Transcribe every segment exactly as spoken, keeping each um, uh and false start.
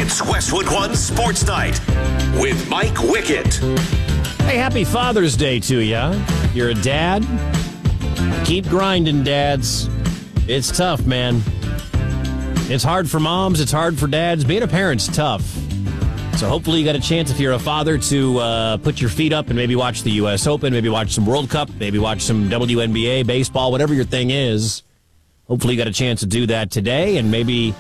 It's Westwood One Sports Night with Mike Wickett. Hey, happy Father's Day to you. You're a dad. Keep grinding, dads. It's tough, man. It's hard for moms. It's hard for dads. Being a parent's tough. So hopefully you got a chance, if you're a father, to uh, put your feet up and maybe watch the U S Open, maybe watch some World Cup, maybe watch some W N B A, baseball, whatever your thing is. Hopefully you got a chance to do that today, and maybe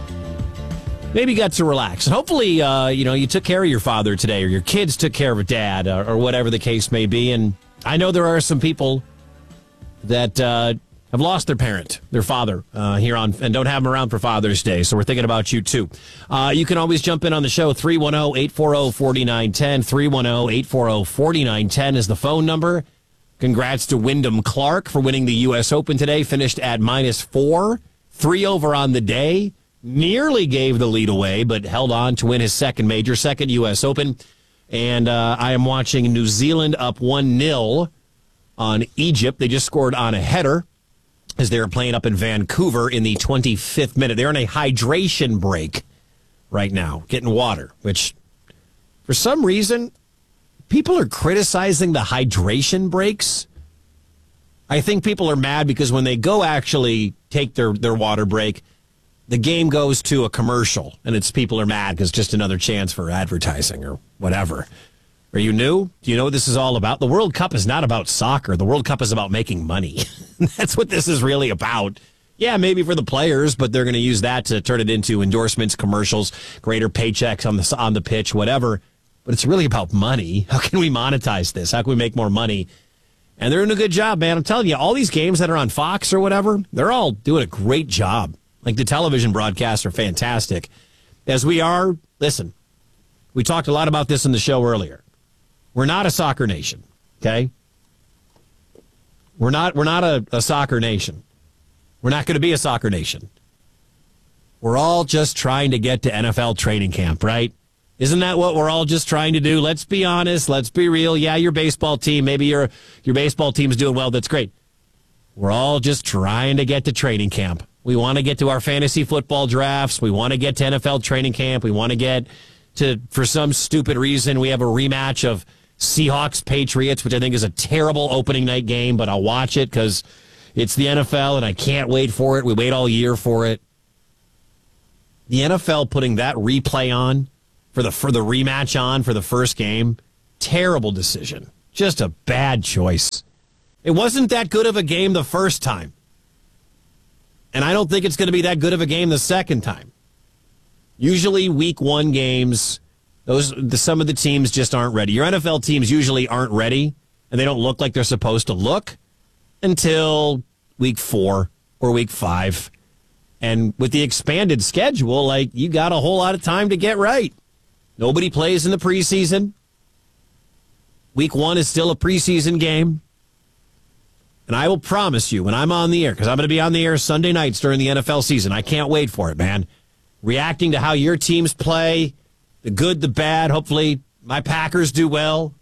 maybe you got to relax. And hopefully, uh, you know, you took care of your father today, or your kids took care of a dad, or, or whatever the case may be. And I know there are some people that uh, have lost their parent, their father, uh, here on, and don't have them around for Father's Day. So we're thinking about you, too. Uh, you can always jump in on the show. three one zero, eight four zero, four nine one zero. three one zero, eight four zero, four nine one zero is the phone number. Congrats to Wyndham Clark for winning the U S Open today. Finished at minus four. Three over on the day. Nearly gave the lead away, but held on to win his second major, second U S Open. And uh, I am watching New Zealand up one nil on Egypt. They just scored on a header as they were playing up in Vancouver in the twenty-fifth minute. They're on a hydration break right now, getting water, which for some reason people are criticizing the hydration breaks. I think people are mad because when they go actually take their, their water break, the game goes to a commercial, and it's people are mad because it's just another chance for advertising or whatever. Are you new? Do you know what this is all about? The World Cup is not about soccer. The World Cup is about making money. That's what this is really about. Yeah, maybe for the players, but they're going to use that to turn it into endorsements, commercials, greater paychecks on the on the pitch, whatever. But it's really about money. How can we monetize this? How can we make more money? And they're doing a good job, man. I'm telling you, all these games that are on Fox or whatever, they're all doing a great job. Like, the television broadcasts are fantastic. As we are, listen, we talked a lot about this in the show earlier. We're not a soccer nation, okay? We're not, we're not a, a soccer nation. We're not going to be a soccer nation. We're all just trying to get to N F L training camp, right? Isn't that what we're all just trying to do? Let's be honest. Let's be real. Yeah, your baseball team, maybe your your baseball team's doing well. That's great. We're all just trying to get to training camp. We want to get to our fantasy football drafts. We want to get to N F L training camp. We want to get to, for some stupid reason, we have a rematch of Seahawks-Patriots, which I think is a terrible opening night game, but I'll watch it because it's the N F L and I can't wait for it. We wait all year for it. The N F L putting that replay on for the for the rematch on for the first game, terrible decision. Just a bad choice. It wasn't that good of a game the first time. And I don't think it's going to be that good of a game the second time. Usually week one games, those the, some of the teams just aren't ready. Your N F L teams usually aren't ready, and they don't look like they're supposed to look until week four or week five. And with the expanded schedule, like, you got a whole lot of time to get right. Nobody plays in the preseason. Week one is still a preseason game. And I will promise you, when I'm on the air, because I'm going to be on the air Sunday nights during the N F L season, I can't wait for it, man. Reacting to how your teams play, the good, the bad. Hopefully my Packers do well.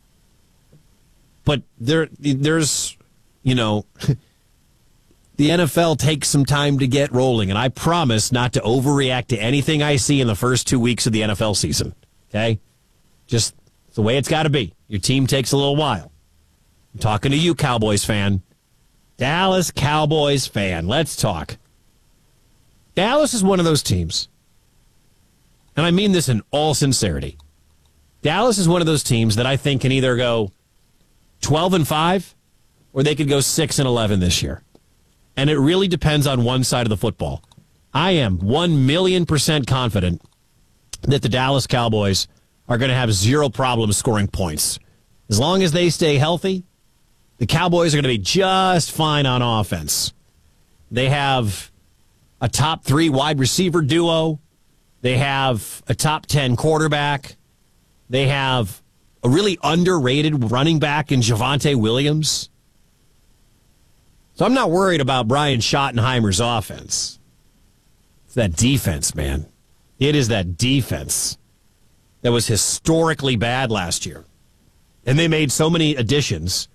But there, there's, you know, the N F L takes some time to get rolling, and I promise not to overreact to anything I see in the first two weeks of the N F L season, okay? Just the way it's got to be. Your team takes a little while. I'm talking to you, Cowboys fan. Dallas Cowboys fan. Let's talk. Dallas is one of those teams, and I mean this in all sincerity. Dallas is one of those teams that I think can either go twelve and five or they could go six and eleven this year. And it really depends on one side of the football. I am one million percent confident that the Dallas Cowboys are going to have zero problems scoring points. As long as they stay healthy, the Cowboys are going to be just fine on offense. They have a top three wide receiver duo. They have a top ten quarterback. They have a really underrated running back in Javonte Williams. So I'm not worried about Brian Schottenheimer's offense. It's that defense, man. It is that defense that was historically bad last year. And they made so many additions.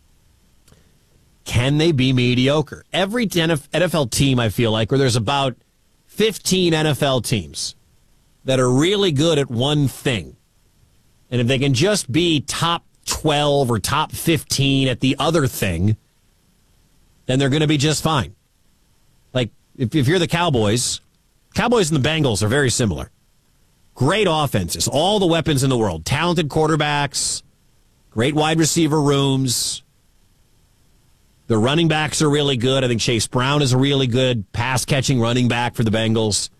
Can they be mediocre? Every N F L team, I feel like, where there's about fifteen N F L teams, that are really good at one thing. And if they can just be top twelve or top fifteen at the other thing, then they're going to be just fine. Like, if, if you're the Cowboys, Cowboys and the Bengals are very similar. Great offenses, all the weapons in the world, talented quarterbacks, great wide receiver rooms. The running backs are really good. I think Chase Brown is a really good pass-catching running back for the Bengals.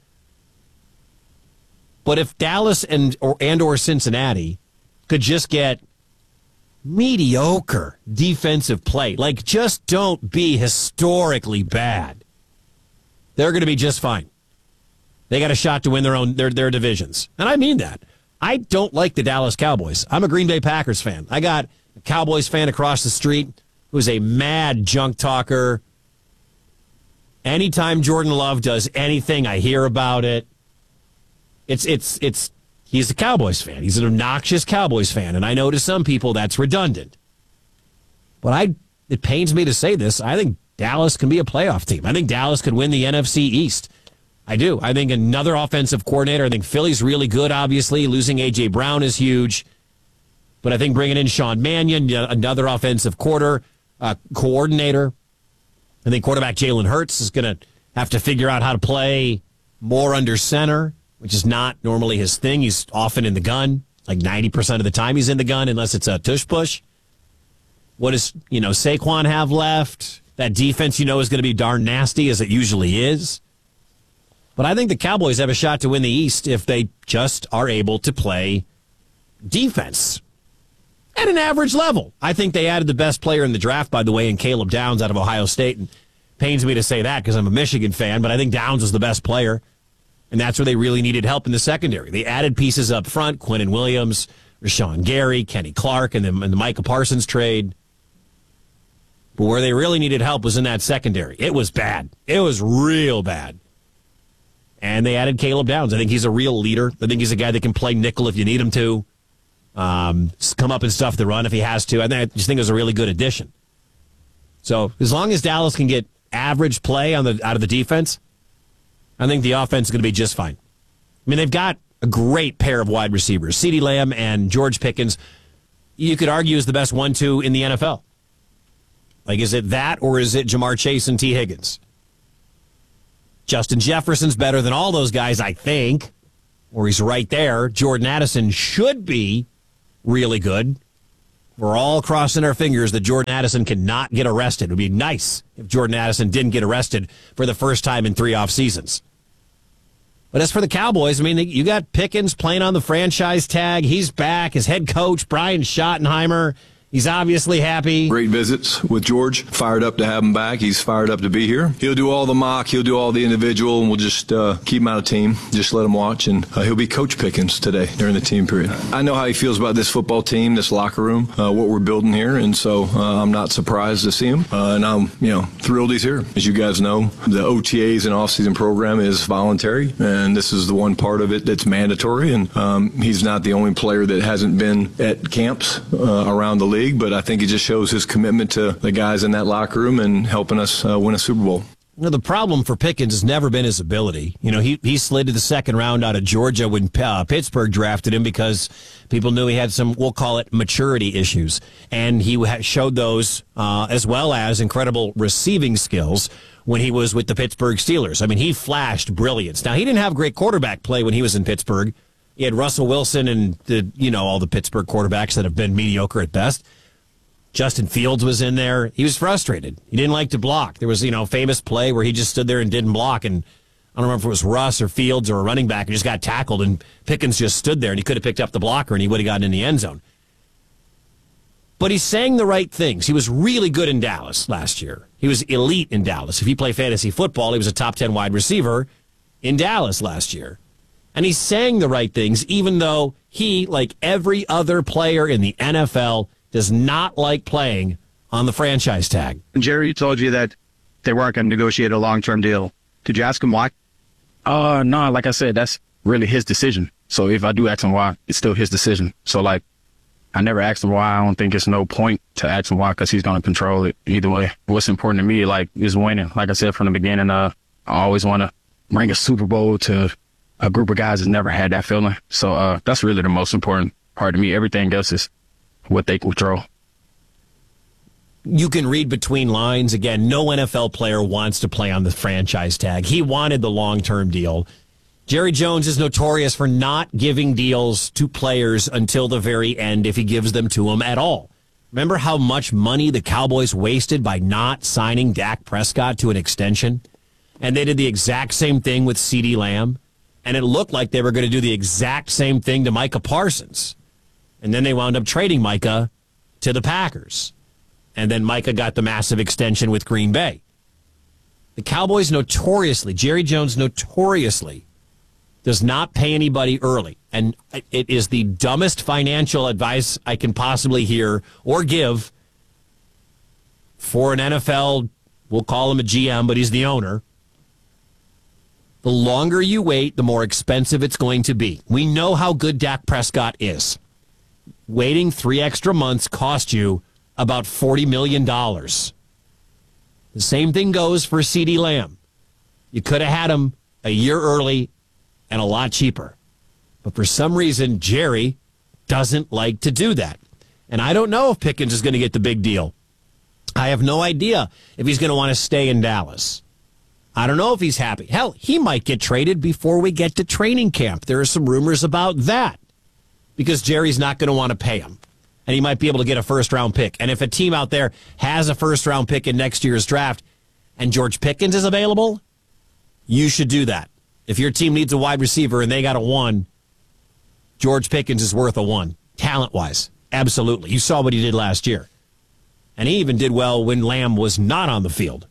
But if Dallas and or, and or Cincinnati could just get mediocre defensive play, like just don't be historically bad, they're going to be just fine. They got a shot to win their own their their divisions. And I mean that. I don't like the Dallas Cowboys. I'm a Green Bay Packers fan. I got a Cowboys fan across the street who's a mad junk talker. Anytime Jordan Love does anything, I hear about it. It's it's it's he's a Cowboys fan. He's an obnoxious Cowboys fan, and I know to some people that's redundant. But I it pains me to say this. I think Dallas can be a playoff team. I think Dallas could win the N F C East. I do. I think another offensive coordinator. I think Philly's really good, obviously. Losing A J. Brown is huge. But I think bringing in Sean Mannion, another offensive quarter, uh, coordinator. I think quarterback Jalen Hurts is going to have to figure out how to play more under center, which is not normally his thing. He's often in the gun. Like ninety percent of the time he's in the gun, unless it's a tush push. What does, you know, Saquon have left? That defense, you know, is going to be darn nasty, as it usually is. But I think the Cowboys have a shot to win the East if they just are able to play defense at an average level. I think they added the best player in the draft, by the way, in Caleb Downs out of Ohio State. And pains me to say that because I'm a Michigan fan, but I think Downs was the best player. And that's where they really needed help in the secondary. They added pieces up front, Quinnen Williams, Rashawn Gary, Kenny Clark, and then and the Micah Parsons trade. But where they really needed help was in that secondary. It was bad. It was real bad. And they added Caleb Downs. I think he's a real leader. I think he's a guy that can play nickel if you need him to. Um, come up and stuff the run if he has to. I, think, I just think it was a really good addition. So as long as Dallas can get average play on the out of the defense, I think the offense is going to be just fine. I mean, they've got a great pair of wide receivers. CeeDee Lamb and George Pickens, you could argue, is the best one two in the N F L. Like, is it that or is it Jamar Chase and T. Higgins? Justin Jefferson's better than all those guys, I think, or he's right there. Jordan Addison should be really good. We're all crossing our fingers that Jordan Addison cannot get arrested. It would be nice if Jordan Addison didn't get arrested for the first time in three off seasons. But as for the Cowboys, I mean, you got Pickens playing on the franchise tag. He's back. His head coach, Brian Schottenheimer, he's obviously happy. Great visits with George. Fired up to have him back. He's fired up to be here. He'll do all the mock. He'll do all the individual, and we'll just uh, keep him out of team. Just let him watch, and uh, he'll be Coach Pickens today during the team period. I know how he feels about this football team, this locker room, uh, what we're building here, and so uh, I'm not surprised to see him. Uh, and I'm, you know, thrilled he's here. As you guys know, the O T As and off-season program is voluntary, and this is the one part of it that's mandatory. And um, he's not the only player that hasn't been at camps uh, around the league. But I think it just shows his commitment to the guys in that locker room and helping us uh, win a Super Bowl. You know, the problem for Pickens has never been his ability. You know, he, he slid to the second round out of Georgia when uh, Pittsburgh drafted him because people knew he had some, we'll call it, maturity issues. And he showed those uh, as well as incredible receiving skills when he was with the Pittsburgh Steelers. I mean, he flashed brilliance. Now, he didn't have great quarterback play when he was in Pittsburgh. He had Russell Wilson and, the, you know, all the Pittsburgh quarterbacks that have been mediocre at best. Justin Fields was in there. He was frustrated. He didn't like to block. There was, you know, a famous play where he just stood there and didn't block. And I don't remember if it was Russ or Fields or a running back who just got tackled. And Pickens just stood there and he could have picked up the blocker and he would have gotten in the end zone. But he's saying the right things. He was really good in Dallas last year. He was elite in Dallas. If you play fantasy football, he was a top ten wide receiver in Dallas last year. And he's saying the right things, even though he, like every other player in the N F L, does not like playing on the franchise tag. Jerry told you that they weren't going to negotiate a long-term deal. Did you ask him why? Uh, no, like I said, that's really his decision. So if I do ask him why, it's still his decision. So, like, I never asked him why. I don't think it's no point to ask him why because he's going to control it either way. What's important to me, like, is winning. Like I said from the beginning, uh, I always want to bring a Super Bowl to a group of guys has never had that feeling. So uh, that's really the most important part to me. Everything else is what they control. You can read between lines. Again, no N F L player wants to play on the franchise tag. He wanted the long-term deal. Jerry Jones is notorious for not giving deals to players until the very end if he gives them to them at all. Remember how much money the Cowboys wasted by not signing Dak Prescott to an extension? And they did the exact same thing with CeeDee Lamb. And it looked like they were going to do the exact same thing to Micah Parsons. And then they wound up trading Micah to the Packers. And then Micah got the massive extension with Green Bay. The Cowboys notoriously, Jerry Jones notoriously, does not pay anybody early. And it is the dumbest financial advice I can possibly hear or give for an N F L, we'll call him a G M, but he's the owner. The longer you wait, the more expensive it's going to be. We know how good Dak Prescott is. Waiting three extra months cost you about forty million dollars. The same thing goes for CeeDee Lamb. You could have had him a year early and a lot cheaper. But for some reason, Jerry doesn't like to do that. And I don't know if Pickens is going to get the big deal. I have no idea if he's going to want to stay in Dallas. I don't know if he's happy. Hell, he might get traded before we get to training camp. There are some rumors about that because Jerry's not going to want to pay him. And he might be able to get a first-round pick. And if a team out there has a first-round pick in next year's draft and George Pickens is available, you should do that. If your team needs a wide receiver and they got a one, George Pickens is worth a one, talent-wise. Absolutely. You saw what he did last year. And he even did well when Lamb was not on the field.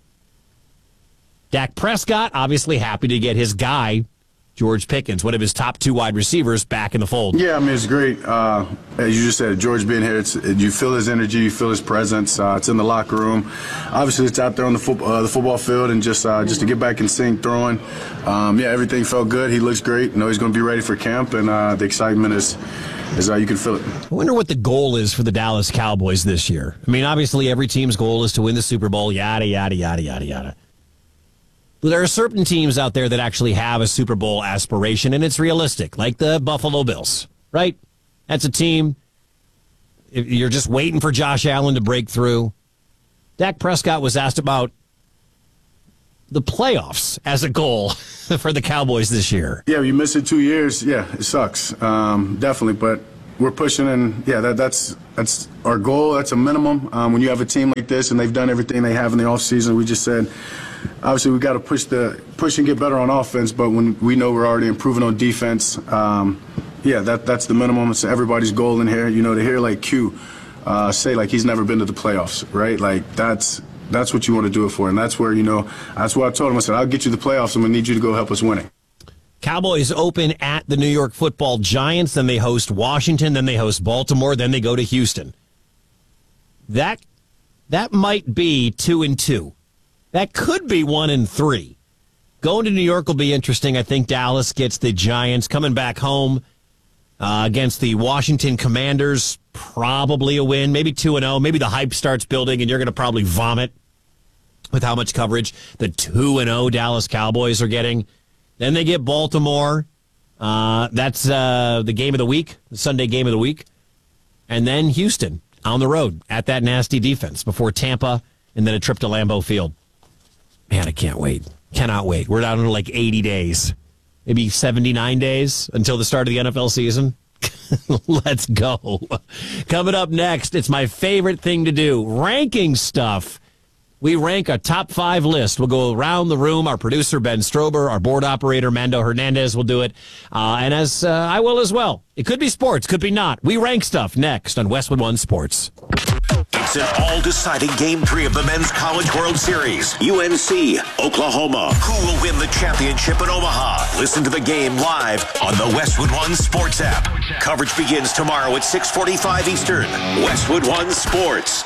Dak Prescott, obviously happy to get his guy, George Pickens, one of his top two wide receivers, back in the fold. Yeah, I mean, it's great. Uh, as you just said, George being here, it's, you feel his energy, you feel his presence. Uh, it's in the locker room. Obviously, it's out there on the, fo- uh, the football field, and just uh, just to get back in sync, throwing. Um, yeah, everything felt good. He looks great. You know, he's going to be ready for camp, and uh, the excitement is, is uh, you can feel it. I wonder what the goal is for the Dallas Cowboys this year. I mean, obviously, every team's goal is to win the Super Bowl, yada, yada, yada, yada, yada. There are certain teams out there that actually have a Super Bowl aspiration, and it's realistic, like the Buffalo Bills, right? That's a team. If you're just waiting for Josh Allen to break through. Dak Prescott was asked about the playoffs as a goal for the Cowboys this year. Yeah, you miss it two years. Yeah, it sucks, um, definitely. But we're pushing, and yeah, that, that's that's our goal. That's a minimum. Um, when you have a team like this, and they've done everything they have in the offseason, we just said, obviously, we got to push the push and get better on offense. But when we know we're already improving on defense, um, yeah, that that's the minimum. It's everybody's goal in here. You know, to hear like Q uh, say like he's never been to the playoffs, right? Like that's that's what you want to do it for, and that's where you know that's what I told him. I said, I'll get you the playoffs. I'm gonna need you to go help us winning. Cowboys open at the New York Football Giants, then they host Washington, then they host Baltimore, then they go to Houston. That that might be two and two. That could be one and three. Going to New York will be interesting. I think Dallas gets the Giants coming back home uh, against the Washington Commanders. Probably a win, maybe two and oh. Maybe the hype starts building, and you're going to probably vomit with how much coverage the two and oh Dallas Cowboys are getting. Then they get Baltimore. Uh, that's uh, the game of the week, the Sunday game of the week. And then Houston on the road at that nasty defense before Tampa, and then a trip to Lambeau Field. Man, I can't wait. Cannot wait. We're down to like eighty days, maybe seventy-nine days until the start of the N F L season. Let's go. Coming up next, it's my favorite thing to do, ranking stuff. We rank a top five list. We'll go around the room. Our producer, Ben Strober, our board operator, Mando Hernandez, will do it. Uh, and as uh, I will as well. It could be sports, could be not. We rank stuff next on Westwood One Sports. It's an all-deciding Game three of the Men's College World Series. U N C, Oklahoma. Who will win the championship in Omaha? Listen to the game live on the Westwood One Sports app. Coverage begins tomorrow at six forty-five Eastern. Westwood One Sports.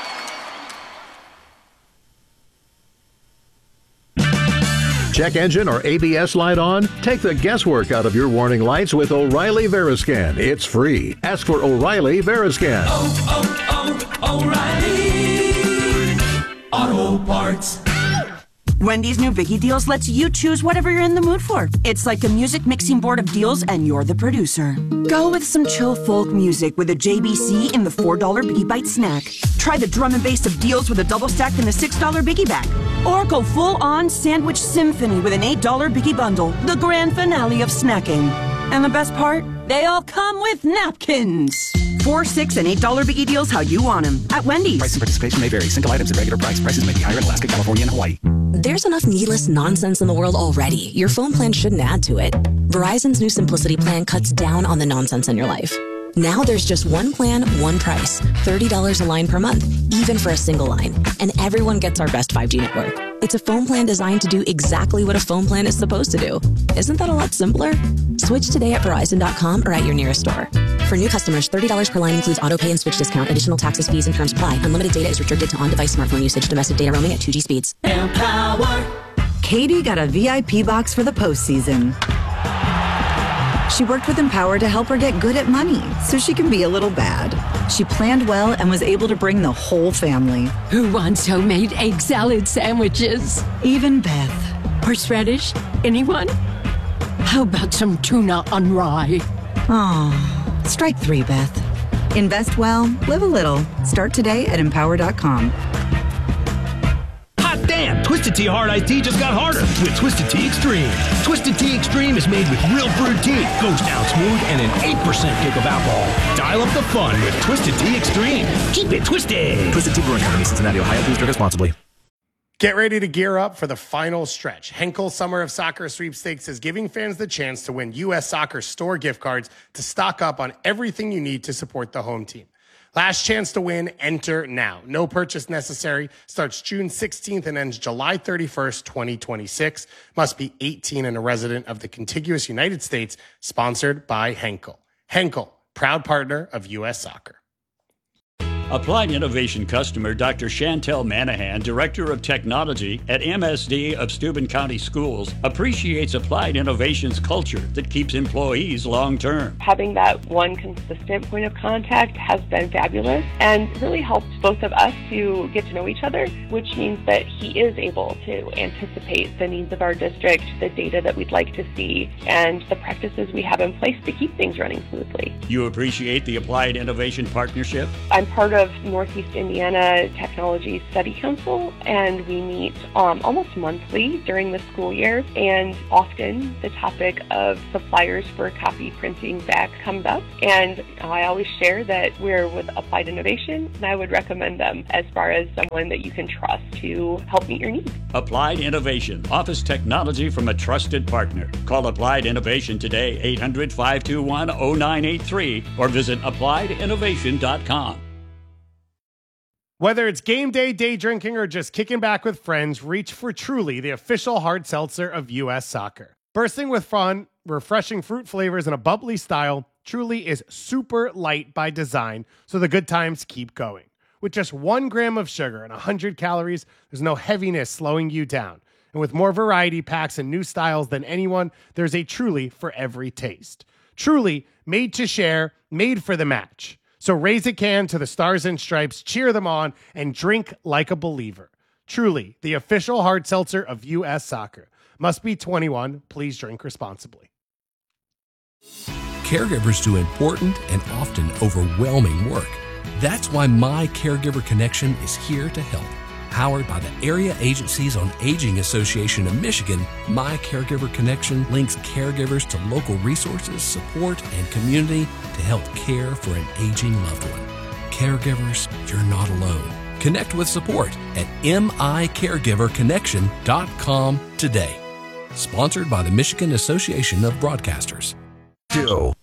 Check engine or A B S light on? Take the guesswork out of your warning lights with O'Reilly Veriscan. It's free. Ask for O'Reilly Veriscan. Oh, oh, oh, O'Reilly Auto Parts. Wendy's new Biggie Deals lets you choose whatever you're in the mood for. It's like a music mixing board of deals, and you're the producer. Go with some chill folk music with a J B C in the four dollar Biggie Bite snack. Try the drum and bass of deals with a double stack in the six dollar Biggie Bag. Or go full-on sandwich symphony with an eight dollar Biggie Bundle, the grand finale of snacking. And the best part? They all come with napkins. Four, six, and eight dollar Biggie Deals how you want them at Wendy's. Price and participation may vary. Single items at regular price. Prices may be higher in Alaska, California, and Hawaii. There's enough needless nonsense in the world already. Your phone plan shouldn't add to it. Verizon's new Simplicity plan cuts down on the nonsense in your life. Now there's just one plan, one price. thirty dollars a line per month, even for a single line. And everyone gets our best five G network. It's a phone plan designed to do exactly what a phone plan is supposed to do. Isn't that a lot simpler? Switch today at Verizon dot com or at your nearest store. For new customers, thirty dollars per line includes auto pay and switch discount. Additional taxes, fees, and terms apply. Unlimited data is restricted to on-device smartphone usage. Domestic data roaming at two G speeds. Empower. Katie got a V I P box for the postseason. She worked with Empower to help her get good at money so she can be a little bad. She planned well and was able to bring the whole family. Who wants homemade egg salad sandwiches? Even Beth. Horseradish? Anyone? How about some tuna on rye? Aw, strike three, Beth. Invest well, live a little. Start today at empower dot com. Hot damn! Twisted Tea Hard Iced Tea just got harder with Twisted Tea Extreme. Twisted Tea Extreme is made with real brewed tea, goes down smooth, and an eight percent kick of alcohol. Dial up the fun with Twisted Tea Extreme. Keep it twisted! Twisted Tea Brewing Company, Cincinnati, Ohio. Please drink responsibly. Get ready to gear up for the final stretch. Henkel Summer of Soccer Sweepstakes is giving fans the chance to win U S Soccer store gift cards to stock up on everything you need to support the home team. Last chance to win, enter now. No purchase necessary. Starts June sixteenth and ends July thirty-first, twenty twenty-six. Must be eighteen and a resident of the contiguous United States. Sponsored by Henkel. Henkel, proud partner of U S Soccer. Applied Innovation customer Doctor Chantel Manahan, Director of Technology at M S D of Steuben County Schools, appreciates Applied Innovation's culture that keeps employees long-term. Having that one consistent point of contact has been fabulous and really helped both of us to get to know each other, which means that he is able to anticipate the needs of our district, the data that we'd like to see, and the practices we have in place to keep things running smoothly. You appreciate the Applied Innovation partnership? I'm part of Northeast Indiana Technology Study Council, and we meet um, almost monthly during the school year, and often the topic of suppliers for copy printing back comes up, and I always share that we're with Applied Innovation, and I would recommend them as far as someone that you can trust to help meet your needs. Applied Innovation, office technology from a trusted partner. Call Applied Innovation today, eight hundred, five two one, oh nine eight three, or visit applied innovation dot com. Whether it's game day, day drinking, or just kicking back with friends, reach for Truly, the official hard seltzer of U S Soccer. Bursting with fun, refreshing fruit flavors, and a bubbly style, Truly is super light by design, so the good times keep going. With just one gram of sugar and one hundred calories, there's no heaviness slowing you down. And with more variety packs and new styles than anyone, there's a Truly for every taste. Truly, made to share, made for the match. So raise a can to the Stars and Stripes, cheer them on, and drink like a believer. Truly, the official hard seltzer of U S Soccer. Must be twenty-one. Please drink responsibly. Caregivers do important and often overwhelming work. That's why My Caregiver Connection is here to help. Powered by the Area Agencies on Aging Association of Michigan, My Caregiver Connection links caregivers to local resources, support, and community to help care for an aging loved one. Caregivers, you're not alone. Connect with support at m i caregiver connection dot com today. Sponsored by the Michigan Association of Broadcasters. Joe.